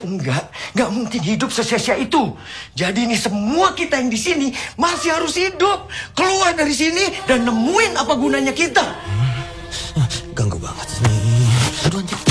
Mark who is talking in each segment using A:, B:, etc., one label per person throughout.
A: Nggak mungkin hidup sesia-sia itu. Jadi ini semua kita yang di sini masih harus hidup. Keluar dari sini dan nemuin apa gunanya kita.
B: Ganggu banget nih. Aduh anjir.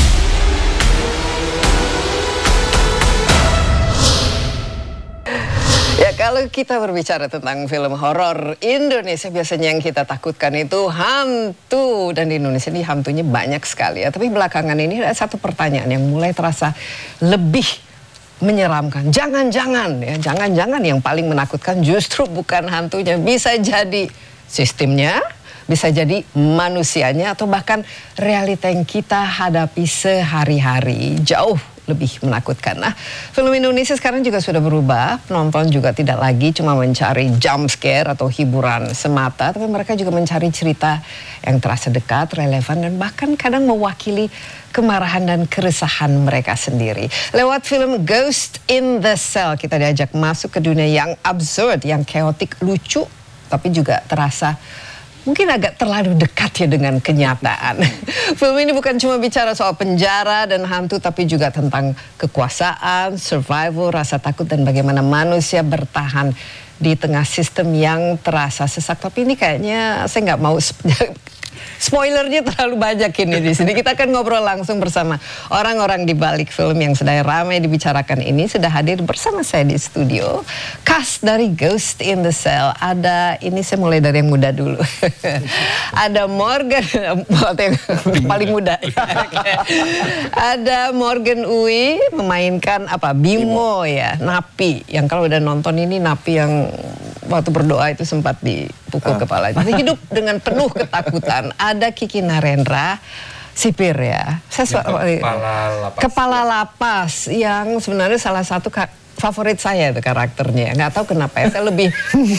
C: Ya, kalau kita berbicara tentang film horor Indonesia, biasanya yang kita takutkan itu hantu. Dan di Indonesia ini hantunya banyak sekali ya. Tapi belakangan ini ada satu pertanyaan yang mulai terasa lebih menyeramkan. Jangan-jangan ya, jangan-jangan yang paling menakutkan justru bukan hantunya. Bisa jadi sistemnya, bisa jadi manusianya, atau bahkan realita yang kita hadapi sehari-hari. Jauh lebih menakutkan. Nah, film Indonesia sekarang juga sudah berubah. Penonton juga tidak lagi cuma mencari jump scare atau hiburan semata, tapi mereka juga mencari cerita yang terasa dekat, relevan, dan bahkan kadang mewakili kemarahan dan keresahan mereka sendiri. Lewat film Ghost in the Cell, kita diajak masuk ke dunia yang absurd, yang chaotic, lucu, tapi juga terasa mungkin agak terlalu dekat ya dengan kenyataan. Film ini bukan cuma bicara soal penjara dan hantu, tapi juga tentang kekuasaan, survival, rasa takut, dan bagaimana manusia bertahan di tengah sistem yang terasa sesak. Tapi ini kayaknya saya nggak mau spoilernya terlalu banyak ini di sini. Kita akan ngobrol langsung bersama orang-orang di balik film yang sedang ramai dibicarakan ini. Sudah hadir bersama saya di studio cast dari Ghost in the Cell. Ada, ini saya mulai dari yang muda dulu. Ada Morgan, yang paling muda. Ada Morgan Oey memainkan apa? Bimo ya, napi. Yang kalau udah nonton ini napi yang waktu berdoa itu sempat dipukul kepalanya. Hidup dengan penuh ketakutan. Ada Kiki Narendra, sipir ya. Kepala lapas yang sebenarnya salah satu favorit saya itu karakternya. Nggak tahu kenapa ya. Saya lebih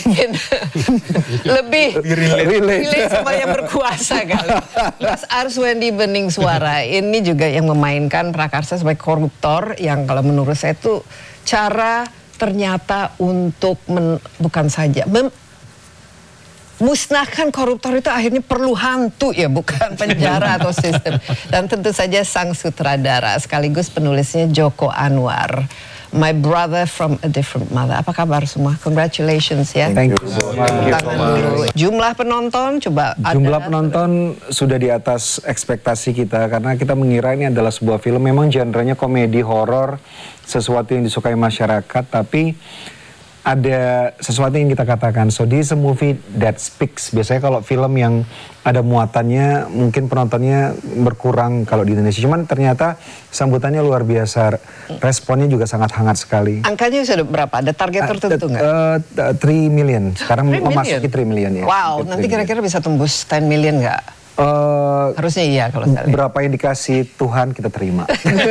C: relate sama yang berkuasa kali. Mas Arswendi Bening Suara ini juga yang memainkan Prakarsa sebagai koruptor yang kalau menurut saya itu cara ternyata untuk bukan saja musnahkan koruptor itu akhirnya perlu hantu ya, bukan penjara atau sistem. Dan tentu saja sang sutradara sekaligus penulisnya Joko Anwar, My Brother from a Different Mother. Apa kabar semua? Congratulations ya.
D: Thank you so much.
C: Jumlah penonton coba
D: Jumlah penonton sudah di atas ekspektasi kita, karena kita mengira ini adalah sebuah film memang genrenya komedi horor, sesuatu yang disukai masyarakat, tapi ada sesuatu yang kita katakan, so this is a movie that speaks. Biasanya kalau film yang ada muatannya mungkin penontonnya berkurang kalau di Indonesia, cuman ternyata sambutannya luar biasa, responnya juga sangat hangat sekali.
C: Angkanya sudah berapa? Ada target tertentu nggak?
D: 3 million, sekarang memasuki 3 million ya.
C: Wow, nanti kira-kira bisa tembus 10 million nggak? Harusnya iya kalau saya lihat.
D: Berapa yang dikasih Tuhan kita terima.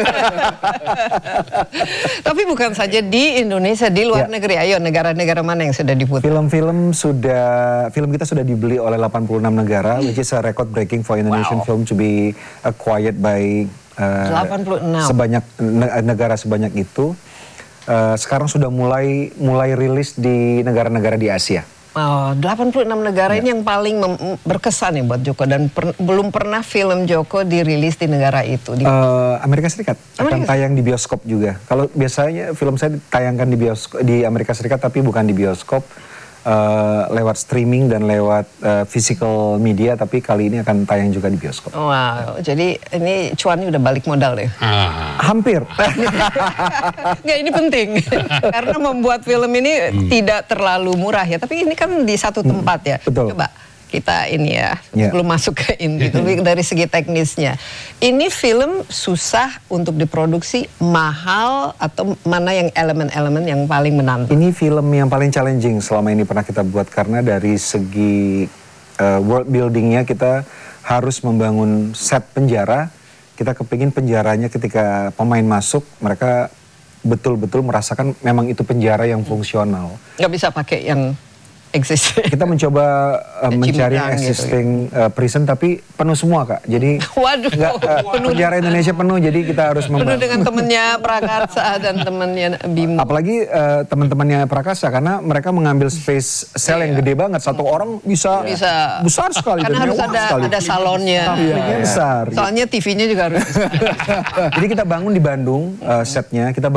C: Tapi bukan saja di Indonesia, di luar negeri. Ayo, negara-negara mana yang sudah diputar?
D: Film kita sudah dibeli oleh 86 negara, which is a record breaking for Indonesian film to be acquired by
C: 86
D: sebanyak negara sebanyak itu. Sekarang sudah mulai rilis di negara-negara di Asia.
C: Oh, 86 negara ini yang paling berkesan ya buat Joko, dan belum pernah film Joko dirilis di negara itu.
D: Amerika Serikat akan tayang di bioskop juga. Kalau biasanya film saya ditayangkan di Amerika Serikat, tapi bukan di bioskop, lewat streaming dan lewat physical media, tapi kali ini akan tayang juga di bioskop.
C: Wow, jadi ini cuannya udah balik modal deh.
D: Hampir.
C: Nggak, ini penting karena membuat film ini tidak terlalu murah ya, tapi ini kan di satu tempat ya.
D: Betul.
C: Coba kita ini ya, sebelum masuk ke inti, tapi dari segi teknisnya, ini film susah untuk diproduksi, mahal, atau mana yang elemen-elemen yang paling menantang?
D: Ini film yang paling challenging selama ini pernah kita buat, karena dari segi world buildingnya kita harus membangun set penjara. Kita kepingin penjaranya ketika pemain masuk, mereka betul-betul merasakan memang itu penjara yang fungsional.
C: Nggak bisa pakai yang existing.
D: Kita mencoba mencari yang existing prison, tapi penuh semua Kak. Jadi penjara Indonesia penuh, jadi kita harus
C: penuh dengan temennya Prakarsa dan temennya Bimo.
D: Apalagi teman-temannya Prakarsa, karena mereka mengambil space sel yang gede banget. Satu orang bisa besar sekali.
C: Karena harus ada salonnya.
D: Besar.
C: Soalnya TV-nya juga harus.
D: Jadi kita bangun di Bandung setnya.